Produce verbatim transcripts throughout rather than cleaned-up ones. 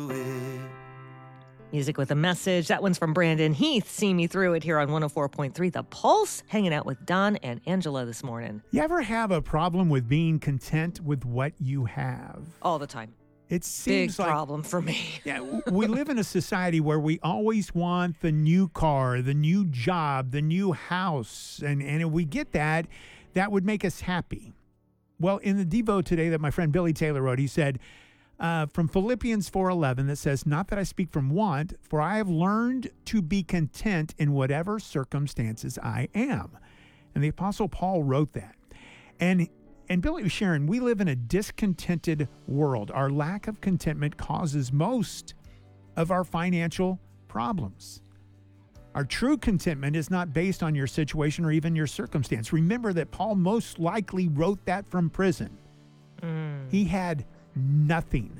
Music with a message. That one's from Brandon Heath. See Me Through It here on one oh four point three The Pulse. Hanging out with Don and Angela this morning. You ever have a problem with being content with what you have? All the time. It seems Big like, problem for me. yeah, we live in a society where we always want the new car, the new job, the new house. And, and if we get that, that would make us happy. Well, in the Devo today that my friend Billy Taylor wrote, he said, Uh, from Philippians four eleven that says, "Not that I speak from want, for I have learned to be content in whatever circumstances I am." And the Apostle Paul wrote that. And and Billy was sharing, we live in a discontented world. Our lack of contentment causes most of our financial problems. Our true contentment is not based on your situation or even your circumstance. Remember that Paul most likely wrote that from prison. Mm. He had Nothing.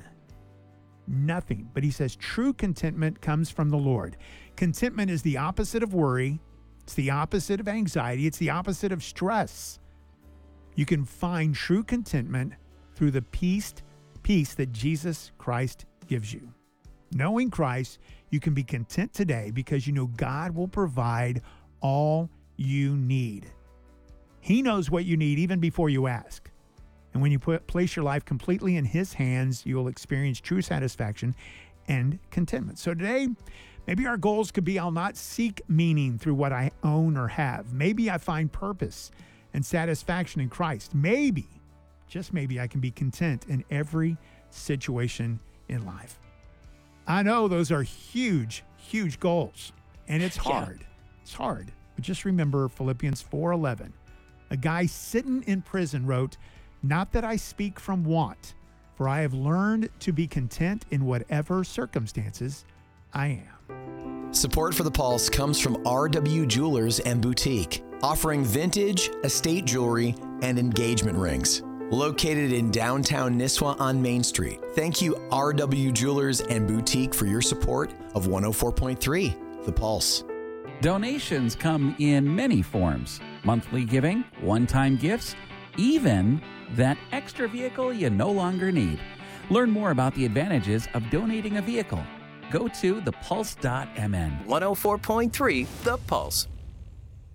Nothing. But he says true contentment comes from the Lord. Contentment is the opposite of worry. It's the opposite of anxiety. It's the opposite of stress. You can find true contentment through the peace, peace that Jesus Christ gives you. Knowing Christ, you can be content today because you know God will provide all you need. He knows what you need even before you ask. And when you put, place your life completely in His hands, you will experience true satisfaction and contentment. So today, maybe our goals could be, I'll not seek meaning through what I own or have. Maybe I find purpose and satisfaction in Christ. Maybe, just maybe, I can be content in every situation in life. I know those are huge, huge goals, and it's hard. Yeah. It's hard. But just remember Philippians four eleven. A guy sitting in prison wrote, "Not that I speak from want, for I have learned to be content in whatever circumstances I am." Support for The Pulse comes from R W Jewelers and Boutique, offering vintage, estate jewelry, and engagement rings. Located in downtown Nisswa on Main Street. Thank you, R W Jewelers and Boutique, for your support of one oh four point three The Pulse. Donations come in many forms. Monthly giving, one-time gifts, even that extra vehicle you no longer need. Learn more about the advantages of donating a vehicle. Go to the pulse dot m n. one oh four point three The Pulse.